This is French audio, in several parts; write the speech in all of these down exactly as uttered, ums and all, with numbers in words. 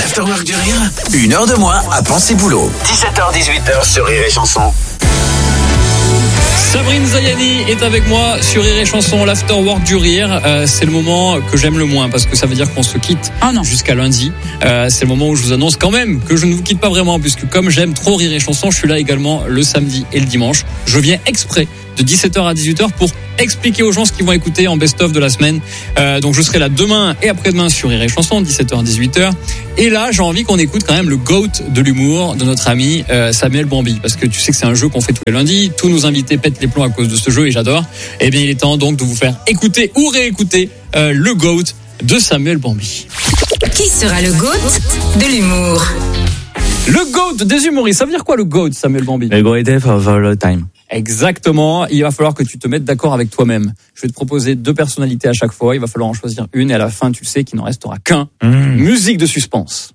l'Afterwork du Rire, une heure de moins à penser boulot. dix-sept heures dix-huit heures sur Rire et Chanson. Sabrine Zayani est avec moi sur Rire et Chanson, l'Afterwork du Rire. Euh, c'est le moment que j'aime le moins parce que ça veut dire qu'on se quitte oh non. jusqu'à lundi. Euh, c'est le moment où je vous annonce quand même que je ne vous quitte pas vraiment puisque comme j'aime trop Rire et Chanson, je suis là également le samedi et le dimanche. Je viens exprès de dix-sept heures à dix-huit heures pour expliquer aux gens ce qu'ils vont écouter en best-of de la semaine. Euh, donc je serai là demain et après-demain sur Rire et Chanson, dix-sept heures à dix-huit heures. Et là, j'ai envie qu'on écoute quand même le GOAT de l'humour de notre ami euh, Samuel Bambi. Parce que tu sais que c'est un jeu qu'on fait tous les lundis. Tous nos invités pètent les plombs à cause de ce jeu et j'adore. Eh bien, il est temps donc de vous faire écouter ou réécouter euh, le GOAT de Samuel Bambi. Qui sera le GOAT de l'humour? Le GOAT des humoristes. Ça veut dire quoi le GOAT, Samuel Bambi? Le greatest of all time. Exactement. Il va falloir que tu te mettes d'accord avec toi-même. Je vais te proposer deux personnalités à chaque fois. Il va falloir en choisir une et à la fin, tu sais qu'il n'en restera qu'un. Mmh. Musique de suspense.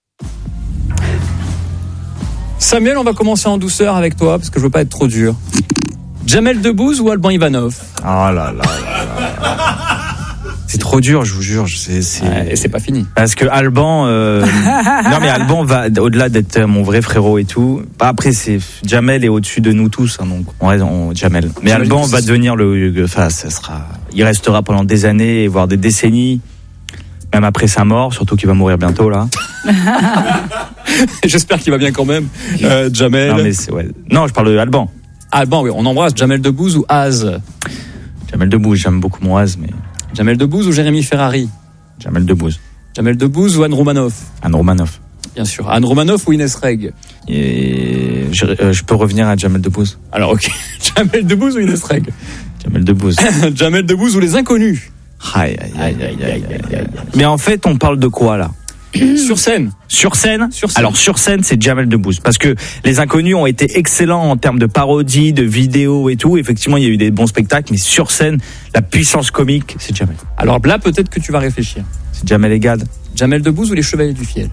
Samuel, on va commencer en douceur avec toi parce que je veux pas être trop dur. Jamel Debbouze ou Alban Ivanov? Oh là là là là. C'est trop dur, je vous jure. C'est, c'est... Ouais, et c'est pas fini. Parce que Alban, euh... non mais Alban va au-delà d'être mon vrai frérot et tout. Après, c'est Jamel est au-dessus de nous tous, hein, donc on reste on... Jamel. Mais Jamel Alban va devenir le, enfin, ça sera, il restera pendant des années, voire des décennies, même après sa mort, surtout qu'il va mourir bientôt là. J'espère qu'il va bien quand même. Euh, Jamel. Non mais c'est ouais. Non, je parle de Alban. Alban, oui, on embrasse. Jamel Debbouze ou Az? Jamel Debbouze, j'aime beaucoup mon Az, mais. Jamel Debbouze ou Jérémy Ferrari? Jamel Debbouze. Jamel Debbouze ou Anne Romanoff? Anne Romanoff. Bien sûr. Anne Romanoff ou Inès Reg? Et je, euh, je peux revenir à Jamel Debbouze. Alors ok. Jamel Debbouze ou Inès Reg? Jamel Debbouze. Jamel Debbouze ou les inconnus? Aïe aïe aïe aïe aïe aïe aïe. Mais en fait, on parle de quoi là? Sur scène. Sur scène. Sur scène. Alors sur scène, c'est Jamel Debbouze parce que les inconnus ont été excellents en termes de parodie, de vidéos et tout. Effectivement, il y a eu des bons spectacles, mais sur scène, la puissance comique, c'est Jamel. Alors là, peut-être que tu vas réfléchir. C'est Jamel et Gad. Jamel Debbouze ou les Chevaliers du Fiel?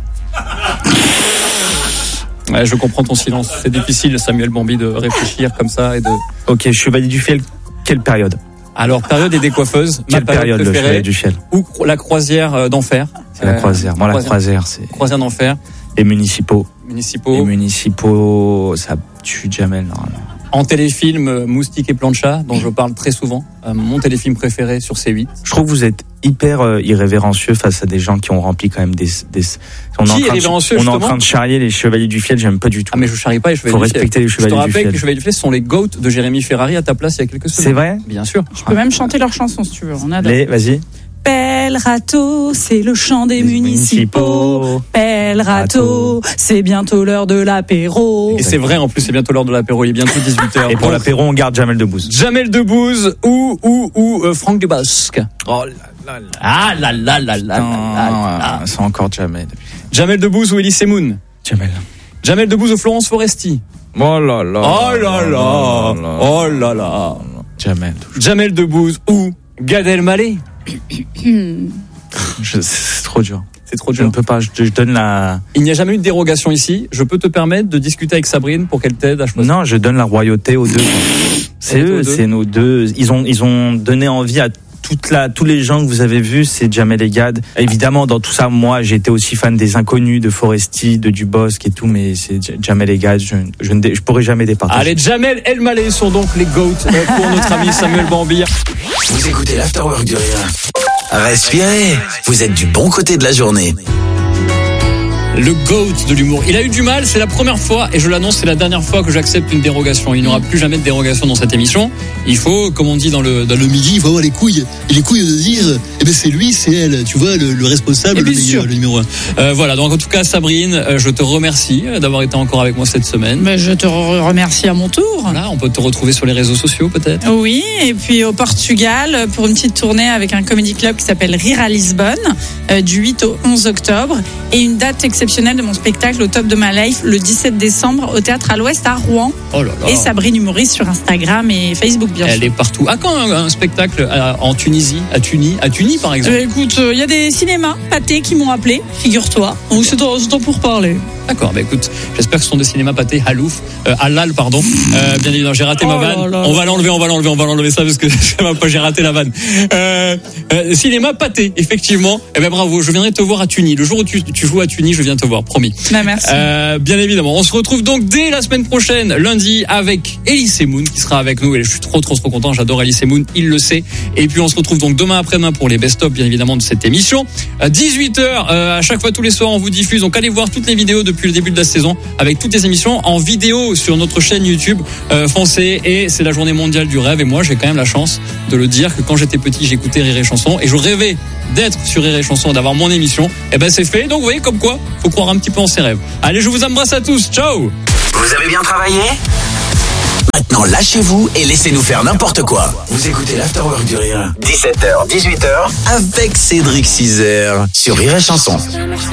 Ouais, je comprends ton silence. C'est difficile, Samuel Bambi, de réfléchir comme ça et de. Ok, Chevalier du Fiel. Quelle période? Alors, période des décoiffeuses. Quelle période, le Chevalier du Fiel? Ou la croisière d'enfer. C'est la croisière. Moi, la croisière, c'est. Croisière d'enfer. Les municipaux. Municipaux. Les municipaux, ça tue Jamel, normalement. En téléfilm, Moustique et Plancha, dont je parle très souvent. Euh, mon téléfilm préféré sur C huit. Je trouve que vous êtes hyper euh, irrévérencieux face à des gens qui ont rempli quand même des. des... On, est en, train de, on est en train de charrier les Chevaliers du Fiel, j'aime pas du tout. Ah, mais je charrie pas les Chevaliers Faut du Fiel. Faut respecter les Chevaliers du Fiel. Je te rappelle que les Chevaliers du Fiel sont les GOAT de Jérémy Ferrari à ta place il y a quelques semaines. C'est vrai? Bien sûr. Je peux même chanter leurs chansons si tu veux. On adore. Les, vas-y. Pelle râteau, c'est le chant des, des municipaux. municipaux. Pelle râteau, c'est bientôt l'heure de l'apéro. Et c'est vrai, en plus, c'est bientôt l'heure de l'apéro. Il est bientôt dix-huit heures. Et pour l'apéro, on garde Jamel Debbouze. Jamel Debbouze ou, ou, ou, euh, Franck Dubosc. Oh là là là. Ah là là là là là. C'est encore Jamel. Jamel Debbouze ou Elie Semoun? Jamel. Jamel Debbouze ou Florence Foresti? Oh là là. Oh là là. Oh là là. Jamel. Jamel Debbouze ou Gad Elmaleh? Je, c'est trop dur. C'est trop dur. Je ne peux pas. Je, je donne la. Il n'y a jamais eu de dérogation ici. Je peux te permettre de discuter avec Sabrine pour qu'elle t'aide à choisir. Non, je donne la royauté aux deux. C'est eux, c'est nos deux. Ils ont, ils ont donné envie à toute la, tous les gens que vous avez vus. C'est Jamel et Gad. Évidemment, dans tout ça, moi, j'étais aussi fan des inconnus, de Foresti, de Dubosc et tout, mais c'est Jamel et Gad. Je, je ne, je pourrais jamais départager. Allez, Jamel Elmaleh sont donc les GOAT pour notre ami Samuel Bambi. Vous écoutez l'Afterwork du Rire. Respirez, vous êtes du bon côté de la journée. Le GOAT de l'humour. Il a eu du mal, c'est la première fois, et je l'annonce, c'est la dernière fois que j'accepte une dérogation. Il n'y aura plus jamais de dérogation dans cette émission. Il faut, comme on dit dans le, dans le midi, il faut avoir les couilles. Et les couilles de dire, eh ben c'est lui, c'est elle, tu vois, le, le responsable, le, meilleur, le numéro un. Euh, voilà, donc en tout cas, Sabrine, euh, je te remercie d'avoir été encore avec moi cette semaine. Mais je te remercie à mon tour. Voilà, on peut te retrouver sur les réseaux sociaux peut-être. Oui, et puis au Portugal, pour une petite tournée avec un comedy club qui s'appelle Rire à Lisbonne, euh, du huit au onze octobre, et une date exceptionnelle de mon spectacle au top de ma life le dix-sept décembre au Théâtre à l'Ouest à Rouen. Oh là là. Et Sabrine Humoriste sur Instagram et Facebook bien sûr. Elle est partout. À quand un, un spectacle à, en Tunisie, à Tunis, à Tunis par exemple? euh, Écoute, il euh, y a des cinémas pâtés qui m'ont appelé, figure-toi. Donc c'est en pour parler. D'accord, bah écoute, j'espère que ce sont des cinémas pâtés Halouf, euh, Halal, pardon. Euh, bien évidemment, j'ai raté Oh ma vanne. là là. On va l'enlever, on va l'enlever, on va l'enlever ça parce que j'ai raté la vanne. Euh, euh, cinéma pâté, effectivement. Eh ben bravo, je viendrai te voir à Tunis. Le jour où tu, tu joues à Tunis, je viens te voir, promis. Bah, merci. Euh, bien évidemment, on se retrouve donc dès la semaine prochaine, lundi, avec Elise Moon qui sera avec nous. Et je suis trop, trop, trop content. J'adore Elise Moon, il le sait. Et puis on se retrouve donc demain après-demain pour les best-of, bien évidemment, de cette émission. À dix-huit heures, euh, à chaque fois tous les soirs, on vous diffuse. Donc allez voir toutes les vidéos depuis le début de la saison, avec toutes les émissions en vidéo sur notre chaîne YouTube. Euh, foncez, et c'est la journée mondiale du rêve. Et moi, j'ai quand même la chance de le dire que quand j'étais petit, j'écoutais Rire et Chanson et je rêvais d'être sur Rire et Chanson, d'avoir mon émission. Et ben c'est fait. Donc vous voyez comme quoi, faut croire un petit peu en ses rêves. Allez, je vous embrasse à tous. Ciao. Vous avez bien travaillé ? Maintenant, lâchez-vous et laissez-nous faire n'importe quoi. Vous écoutez l'Afterwork du Rire. dix-sept heures, dix-huit heures, avec Cédric Cizer sur Rire et Chanson.